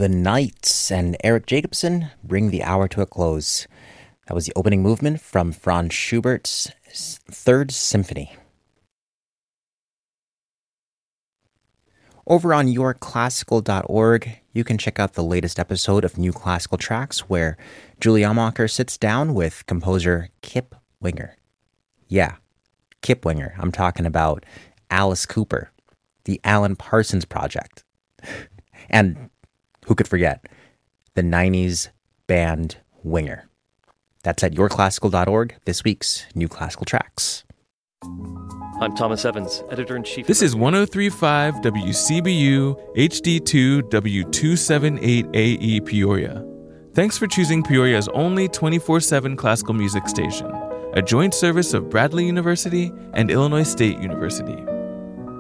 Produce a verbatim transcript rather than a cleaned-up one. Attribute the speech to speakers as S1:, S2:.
S1: The Knights and Eric Jacobson bring the hour to a close. That was the opening movement from Franz Schubert's Third Symphony. Over on your classical dot org, you can check out the latest episode of New Classical Tracks, where Julie Amacher sits down with composer Kip Winger. Yeah, Kip Winger. I'm talking about Alice Cooper, the Alan Parsons Project. And who could forget the nineties band Winger. That's at your classical dot org, this week's New Classical Tracks.
S2: I'm Thomas Evans, editor-in-chief.
S3: This is one oh three point five W C B U H D two W two seventy-eight A E Peoria. Thanks for choosing Peoria's only twenty-four seven classical music station, a joint service of Bradley University and Illinois State University.